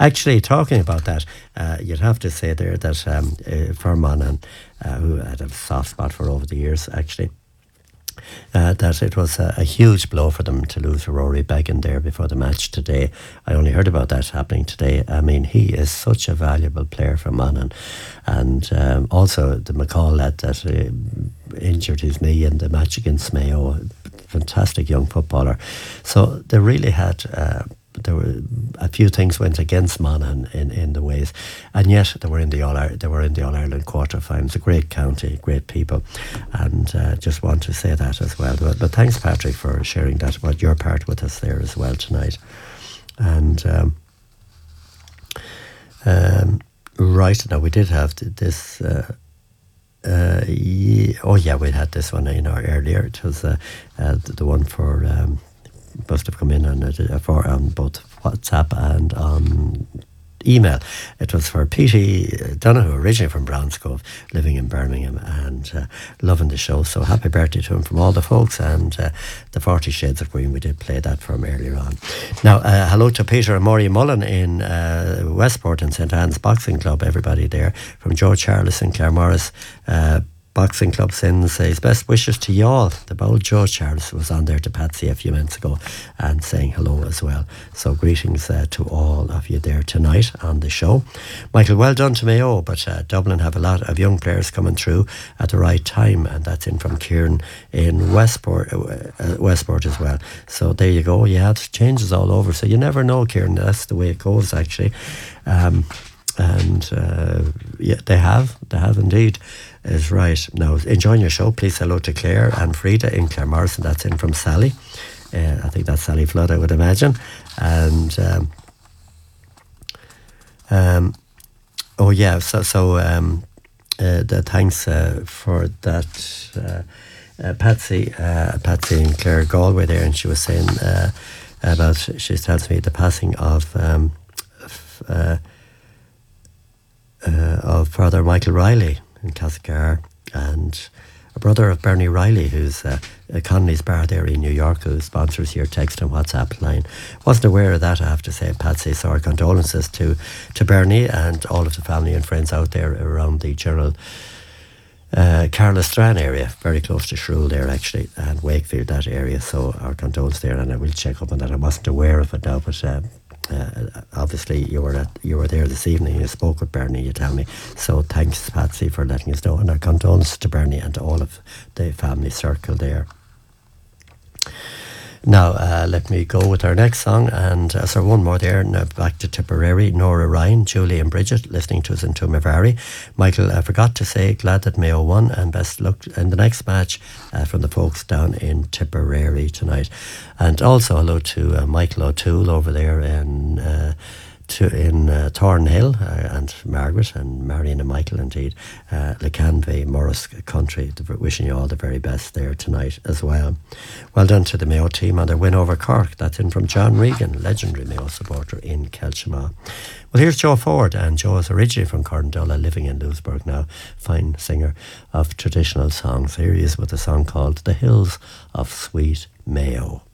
Actually, talking about that, you'd have to say there that for Monaghan, who had a soft spot for over the years, actually, that it was a huge blow for them to lose Rory Beggan there before the match today. I only heard about that happening today. I mean, he is such a valuable player for Monaghan. And also the McCall lad that injured his knee in the match against Mayo, fantastic young footballer. So they really had... there were a few things went against Monaghan in the ways, and yet they were in the All Ireland quarterfinals. A great county, great people, and just want to say that as well. But thanks, Patrick, for sharing that about your part with us there as well tonight. And right now we did have this. We had this one in our earlier. It was the one for. Must have come in on both WhatsApp and on email. It was for Petey Donoghue, originally from Brownscove, living in Birmingham, and loving the show. So happy birthday to him from all the folks, and the 40 Shades of Green, we did play that for him earlier on. Now, hello to Peter and Maury Mullen in Westport and St Anne's Boxing Club, everybody there, from Joe Charles and Claire Morris. Boxing Club sends his best wishes to y'all. The bold Joe Charles was on there to Patsy a few minutes ago and saying hello as well. So greetings to all of you there tonight on the show. Michael, well done to Mayo, but Dublin have a lot of young players coming through at the right time, and that's in from Kieran in Westport as well. So there you go. Yeah, it changes all over. So you never know, Kieran. That's the way it goes, actually. Yeah, they have indeed. Is right. Now, enjoying your show. Please hello to Claire and Frida in Claire Morrison. That's in from Sally. I think that's Sally Flood, I would imagine. And the thanks for that, Patsy and Claire Galway there, and she was saying about, she tells me the passing of Father Michael Riley in Castlegar, and a brother of Bernie Riley, who's at Connolly's Bar there in New York, who sponsors your text and WhatsApp line. Wasn't aware of that, I have to say, Patsy. So our condolences to Bernie and all of the family and friends out there around the general Carla Strand area, very close to Shrule there actually, and Wakefield, that area. So our condolences there, and I will check up on that. I wasn't aware of it now, but obviously you were there this evening. You spoke with Bernie, you tell me. So thanks, Patsy, for letting us know, and our condolences to Bernie and to all of the family circle there. Now, let me go with our next song, and so one more there, and back to Tipperary. Nora Ryan, Julie and Bridget listening to us in Tumavari. Michael, I forgot to say, glad that Mayo won, and best luck in the next match from the folks down in Tipperary tonight. And also hello to Michael O'Toole over there in Thornhill, and Margaret and Marion and Michael, indeed, Lecanvey, Morris Country, wishing you all the very best there tonight as well. Well done to the Mayo team on their win over Cork. That's in from John Regan, legendary Mayo supporter in Kelshima. Well, here's Joe Ford, and Joe is originally from Corndulla, living in Louisburg now, fine singer of traditional songs. Here he is with a song called The Hills of Sweet Mayo.